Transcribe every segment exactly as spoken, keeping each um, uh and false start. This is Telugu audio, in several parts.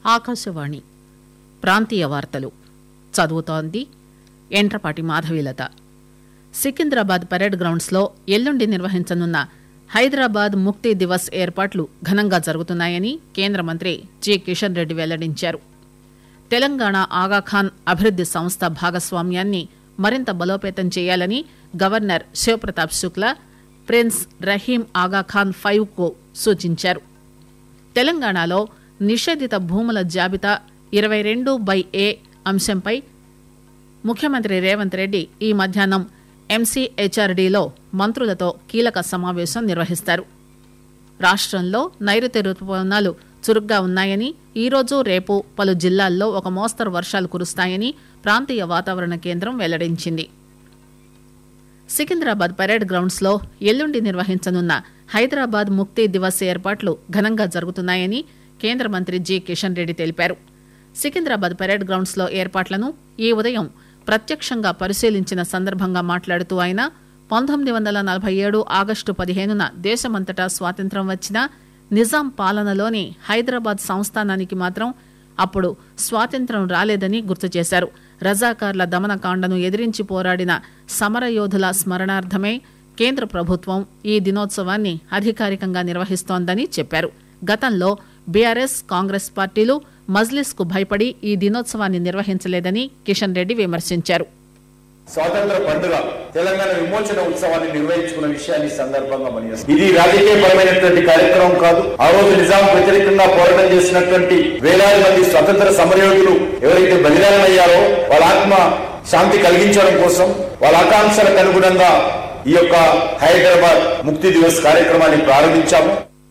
ఆకాశవాణి ప్రాంతీయ వార్తలు చదువుతోంది ఎంట్రపాటి మాధవీలత. సికింద్రాబాద్ పరేడ్ గ్రౌండ్స్లో ఎల్లుండి నిర్వహించనున్న హైదరాబాద్ ముక్తి దివస్ ఏర్పాట్లు ఘనంగా జరుగుతున్నాయని కేంద్ర మంత్రి జి కిషన్ రెడ్డి వెల్లడించారు. తెలంగాణ ఆగాఖాన్ అభివృద్ది సంస్థ భాగస్వామ్యాన్ని మరింత బలోపేతం చేయాలని governor Shiv Pratap Shukla prince Rahim Aga Khan five కు సూచించారు. తెలంగాణలో నిషేధిత భూముల జాబితా ఇరవై రెండు బై ఏ అంశంపై ముఖ్యమంత్రి రేవంత్ రెడ్డి ఈ మధ్యాహ్నం ఎంసీహెచ్ఆర్డీలో మంత్రులతో కీలక సమావేశం నిర్వహిస్తారు. రాష్టంలో నైరుతి రుతుపవనాలు చురుగ్గా ఉన్నాయని, ఈరోజు రేపు పలు జిల్లాల్లో ఒక మోస్తరు వర్షాలు కురుస్తాయని ప్రాంతీయ వాతావరణ కేంద్రం వెల్లడించింది. సికింద్రాబాద్ పరేడ్ గ్రౌండ్స్ లో ఎల్లుండి నిర్వహించనున్న హైదరాబాద్ ముక్తి దివస్ ఏర్పాట్లు ఘనంగా జరుగుతున్నాయని కేంద్ర మంత్రి జి కిషన్ రెడ్డి తెలిపారు. సికింద్రాబాద్ పరేడ్ గ్రౌండ్స్ లో ఏర్పాట్లను ఈ ఉదయం ప్రత్యక్షంగా పరిశీలించిన సందర్భంగా మాట్లాడుతూ ఆయన పంతొమ్మిది వందల నలభై ఏడు ఆగస్టు పదిహేనున దేశమంతటా స్వాతంత్ర్యం వచ్చినా నిజాం పాలనలోని హైదరాబాద్ సంస్థానానికి మాత్రం అప్పుడు స్వాతంత్ర్యం రాలేదని గుర్తు చేశారు. రజాకార్ల దమనకాండను ఎదిరించి పోరాడిన సమరయోధుల స్మరణార్థమే కేంద్ర ప్రభుత్వం ఈ దినోత్సవాన్ని అధికారికంగా నిర్వహిస్తోందని చెప్పారు. గతంలో బీఆర్ఎస్, కాంగ్రెస్ పార్టీలు మజ్లిస్ కు భయపడి ఈ దినోత్సవాన్ని నిర్వహించలేదని కిషన్ రెడ్డి విమర్శించారు. స్వాతంత్ర పండుగ తెలంగాణ విమోచన ఉత్సవాన్ని నిర్వహించుకున్న విషయాన్ని సందర్భంగా మనిస్తుంది. ఇది రాజకీయపరమైనటువంటి కార్యక్రమం కాదు. ఆ రోజు నిజాం వ్యతిరేకంగా పోరాటం చేసినటువంటి వేలాది మంది స్వతంత్ర సమరయోధులు ఎవరైతే బలిదానమయ్యారో వాళ్ళ ఆత్మ శాంతి కలిగించడం కోసం, వాళ్ళ ఆకాంక్షలకు అనుగుణంగా ఈ యొక్క హైదరాబాద్ ముక్తి దివస్ కార్యక్రమాన్ని ప్రారంభించాము.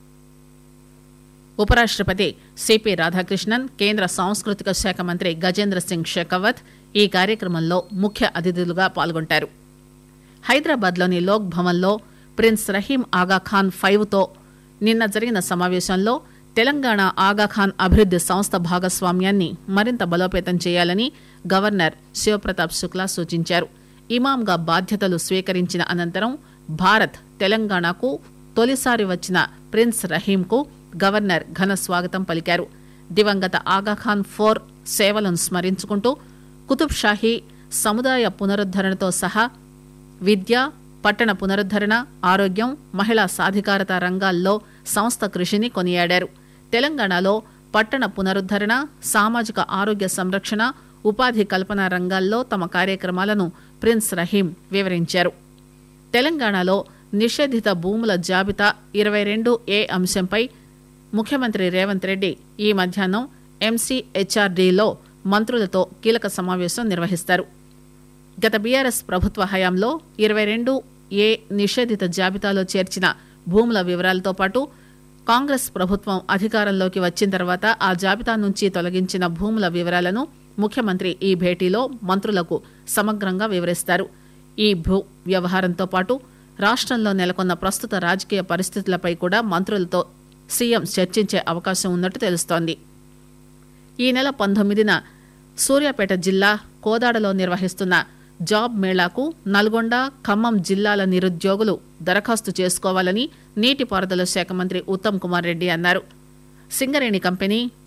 ఉపరాష్టపతి సిపి రాధాకృష్ణన్, కేంద్ర సాంస్కృతిక శాఖ మంత్రి గజేంద్ర సింగ్ షెకావత్ ఈ కార్యక్రమంలో ముఖ్య అతిథులుగా పాల్గొంటారు. హైదరాబాద్లోని లోక్ భవన్లో ప్రిన్స్ రహీం ఆగాఖాన్ ఫైవ్ తో నిన్న జరిగిన సమావేశంలో తెలంగాణ ఆగాఖాన్ అభివృద్ది సంస్థ భాగస్వామ్యాన్ని మరింత బలోపేతం చేయాలని గవర్నర్ శివప్రతాప్ శుక్లా సూచించారు. ఇమాంగా బాధ్యతలు స్వీకరించిన అనంతరం భారత్ తెలంగాణకు తొలిసారి వచ్చిన ప్రిన్స్ రహీంకు గవర్నర్ ఘన స్వాగతం పలికారు. దివంగత ఆగాఖాన్ ఫోర్ సేవలను స్మరించుకుంటూ కుతుబ్ షాహీ సముదాయ పునరుద్దరణతో సహా విద్య, పట్టణ పునరుద్దరణ, ఆరోగ్యం, మహిళా సాధికారత రంగాల్లో సంస్థ కృషిని కొనియాడారు. తెలంగాణలో పట్టణ పునరుద్దరణ, సామాజిక ఆరోగ్య సంరక్షణ, ఉపాధి కల్పన రంగాల్లో తమ కార్యక్రమాలను ప్రిన్స్ రహీం వివరించారు. తెలంగాణలో నిషేధిత భూముల జాబితా ఇరవై రెండు ఏ అంశంపై ముఖ్యమంత్రి రేవంత్ రెడ్డి ఈ మధ్యాహ్నం ఎంసీహెచ్ఆర్డీలో మంత్రులతో కీలక సమావేశం నిర్వహిస్తారు. గత బీఆర్ఎస్ ప్రభుత్వ హయాంలో ఇరవై రెండు ఏ నిషేధిత జాబితాలో చేర్చిన భూముల వివరాలతో పాటు కాంగ్రెస్ ప్రభుత్వం అధికారంలోకి వచ్చిన తర్వాత ఆ జాబితా నుంచి తొలగించిన భూముల వివరాలను ముఖ్యమంత్రి ఈ భేటీలో మంత్రులకు సమగ్రంగా వివరిస్తారు. ఈ భూ వ్యవహారంతో పాటు రాష్టంలో నెలకొన్న ప్రస్తుత రాజకీయ పరిస్థితులపై కూడా మంత్రులతో సీఎం చర్చించే అవకాశం ఉన్నట్టు తెలుస్తోంది. ఈ నెల పంతొమ్మిదిన సూర్యాపేట జిల్లా కోదాడలో నిర్వహిస్తున్న జాబ్ మేళాకు నల్గొండ, ఖమ్మం జిల్లాల నిరుద్యోగులు దరఖాస్తు చేసుకోవాలని నీటిపారుదల శాఖ మంత్రి ఉత్తమ్ కుమార్ రెడ్డి అన్నారు. సింగరేణి కంపెనీ